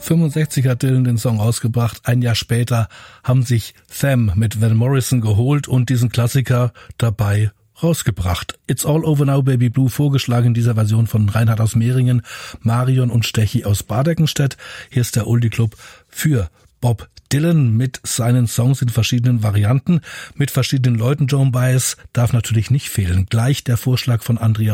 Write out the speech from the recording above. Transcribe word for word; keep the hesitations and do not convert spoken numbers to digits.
fünfundsechzig hat Dylan den Song rausgebracht. Ein Jahr später haben sich Them mit Van Morrison geholt und diesen Klassiker dabei rausgebracht. It's All Over Now, Baby Blue, vorgeschlagen in dieser Version von Reinhard aus Mehringen, Marion und Stechi aus Bad-Eckenstedt. Hier ist der Oldie Club für Bob Dylan mit seinen Songs in verschiedenen Varianten, mit verschiedenen Leuten. Joan Baez darf natürlich nicht fehlen. Gleich der Vorschlag von Andrea